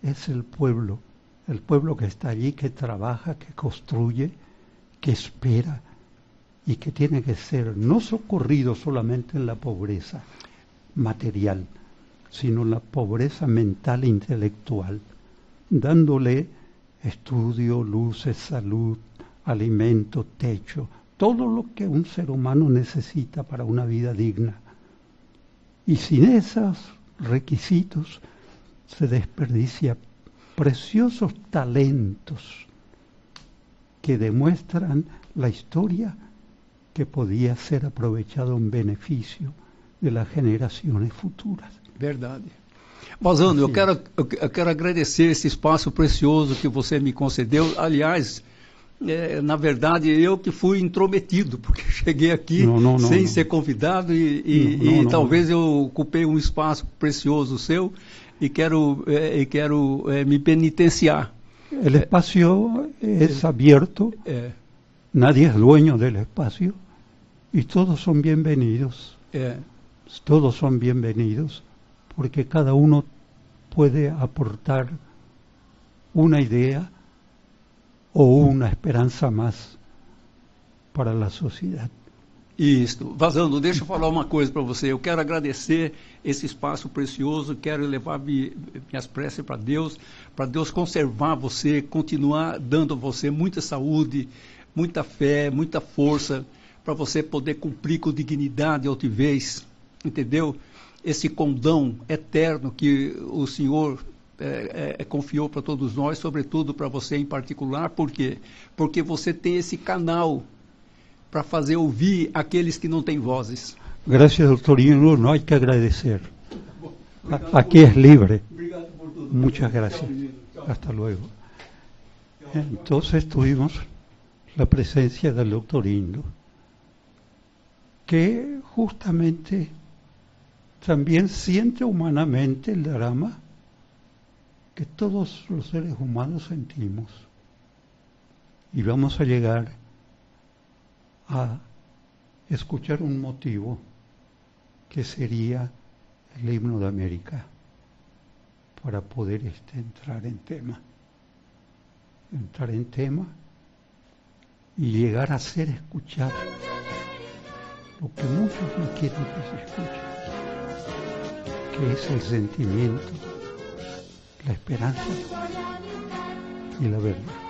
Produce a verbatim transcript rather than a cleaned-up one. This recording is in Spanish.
es el pueblo, el pueblo que está allí, que trabaja, que construye, que espera y que tiene que ser no socorrido solamente en la pobreza material, sino en la pobreza mental e intelectual, dándole estudio, luces, salud, alimento, techo, todo lo que un ser humano necesita para una vida digna. Y sin esos requisitos se desperdicia preciosos talentos que demuestran la historia que podía ser aprovechado en beneficio de las generaciones futuras. Verdade. Vazano, eu quero, eu quero agradecer esse espaço precioso que você me concedeu. Aliás, é, na verdade, eu que fui intrometido, porque cheguei aqui não, não, não, sem não. ser convidado e, e, não, não, e não, talvez não. eu ocupei um espaço precioso seu e quero, é, e quero é, me penitenciar. El espacio es abierto, É, nadie es dueño del espacio y todos son bienvenidos. é, Todos son bienvenidos porque cada uno puede aportar una idea o una esperanza más para la sociedad. Isso. Vazano, deixa eu falar uma coisa para você. Eu quero agradecer esse espaço precioso, quero levar mi, minhas preces para Deus, para Deus conservar você, continuar dando a você muita saúde, muita fé, muita força, para você poder cumprir com dignidade e altivez, entendeu? Esse condão eterno que o Senhor é, é, confiou para todos nós, sobretudo para você em particular. Por quê? Porque você tem esse canal para fazer ouvir aqueles que não têm vozes. Gracias, doctorino, no hay que agradecer. Aquí es libre. Muchas gracias. Hasta luego. Entonces tuvimos la presencia del doctorino, que justamente también siente humanamente el drama que todos los seres humanos sentimos. Y vamos a llegar a escuchar un motivo que sería el himno de América, para poder este, entrar en tema, entrar en tema y llegar a ser escuchado, lo que muchos no quieren que se escuche, que es el sentimiento, la esperanza y la verdad.